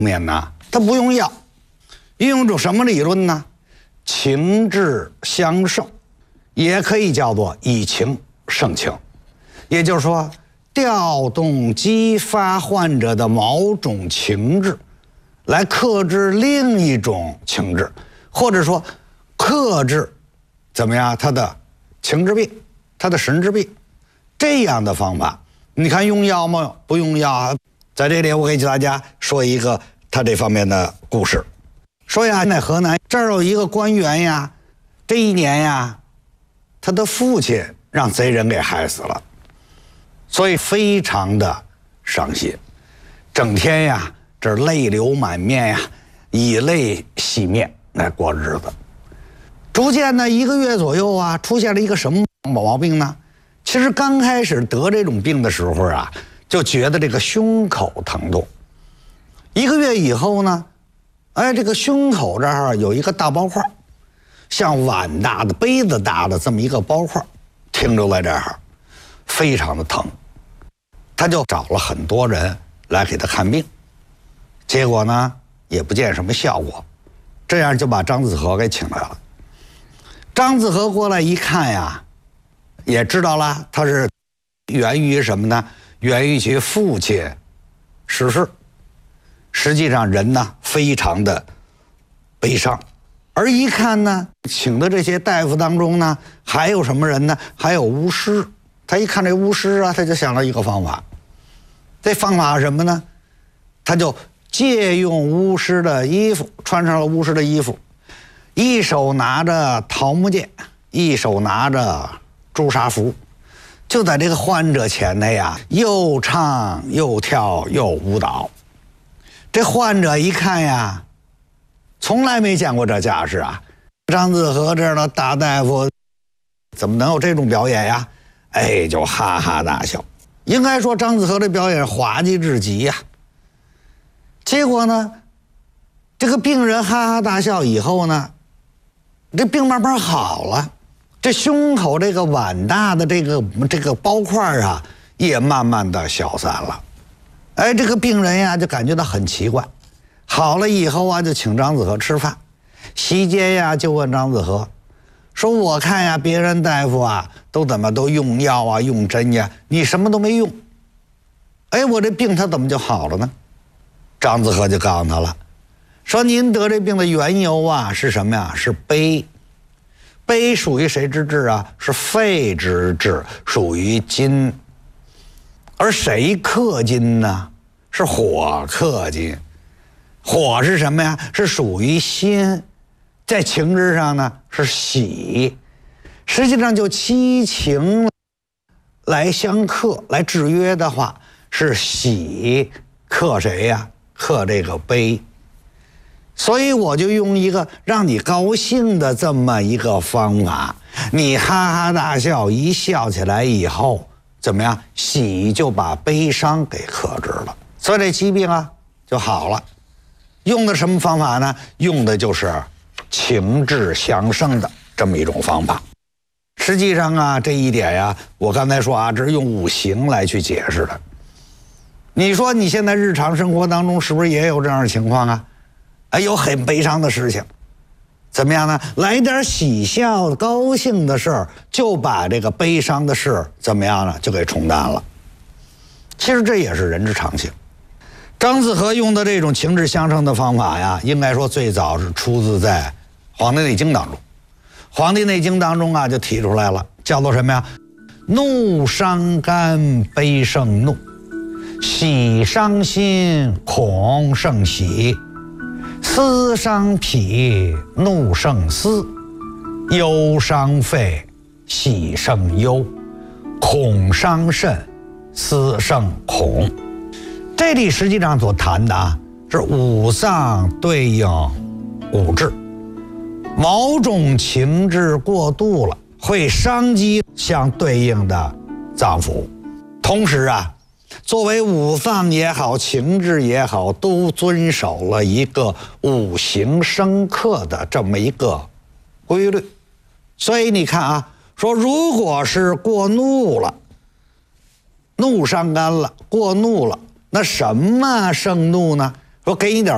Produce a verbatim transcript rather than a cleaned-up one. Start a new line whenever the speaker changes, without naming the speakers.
面呢，它不用药，运用一种什么理论呢？情志相胜，也可以叫做以情胜情。也就是说，调动激发患者的某种情志，来克制另一种情志，或者说克制怎么样他的情志病，他的神志病。这样的方法，你看用药吗？不用药。在这里我给大家说一个他这方面的故事。说呀，在河南这儿有一个官员呀，这一年呀，他的父亲让贼人给害死了，所以非常的伤心，整天呀这泪流满面呀，以泪洗面来过日子。逐渐呢，一个月左右啊，出现了一个什么毛病呢？其实刚开始得这种病的时候啊，就觉得这个胸口疼痛。一个月以后呢，哎，这个胸口这儿有一个大包块，像碗大的、杯子大的这么一个包块，停留在这儿，非常的疼。他就找了很多人来给他看病，结果呢也不见什么效果，这样就把张子和给请来了。张子和过来一看呀，也知道了，他是源于什么呢？源于其父亲逝世。实际上人呢非常的悲伤，而一看呢，请的这些大夫当中呢，还有什么人呢？还有巫师。他一看这巫师啊，他就想到一个方法。这方法是什么呢？他就借用巫师的衣服，穿上了巫师的衣服，一手拿着桃木剑，一手拿着朱砂符，就在这个患者前头呀，又唱又跳又舞蹈。这患者一看呀，从来没见过这架势啊！张子和这样的大大夫怎么能有这种表演呀？哎，就哈哈大笑。应该说张子和这表演滑稽至极呀。结果呢，这个病人哈哈大笑以后呢，这病慢慢好了，这胸口这个碗大的这个这个包块啊，也慢慢的消散了。哎，这个病人呀就感觉到很奇怪，好了以后啊就请张子和吃饭，席间呀就问张子和说：“我看呀别人大夫啊都怎么都用药啊用针呀，你什么都没用，哎，我这病他怎么就好了呢？”张子和就告诉他了，说：“您得这病的缘由啊是什么呀？是悲。悲属于谁之志啊？是肺之志，属于金。而谁克金呢？是火克金。火是什么呀？是属于心，在情志上呢是喜。实际上就七情来相克来制约的话，是喜克谁呀？克这个悲。所以我就用一个让你高兴的这么一个方法，你哈哈大笑，一笑起来以后怎么样？喜就把悲伤给克制了，所以这疾病啊就好了。用的什么方法呢？用的就是情志相生的这么一种方法。实际上啊，这一点呀，我刚才说啊，这是用五行来去解释的。你说你现在日常生活当中是不是也有这样的情况啊？哎，有很悲伤的事情，怎么样呢？来点喜笑高兴的事儿，就把这个悲伤的事怎么样呢？就给冲淡了。其实这也是人之常情。张子和用的这种情志相生的方法呀，应该说最早是出自在《黄帝内经》当中。《黄帝内经》当中啊，就提出来了，叫做什么呀？怒伤肝，悲胜怒；喜伤心，恐胜喜；思伤脾，怒胜思；忧伤肺，喜胜忧；恐伤肾，思胜恐。这里实际上所谈的啊，是五脏对应五志，某种情志过度了，会伤及相对应的脏腑。同时啊，作为五脏也好，情志也好，都遵守了一个五行生克的这么一个规律。所以你看啊，说如果是过怒了，怒伤肝了，过怒了，那什么盛怒呢？说给你点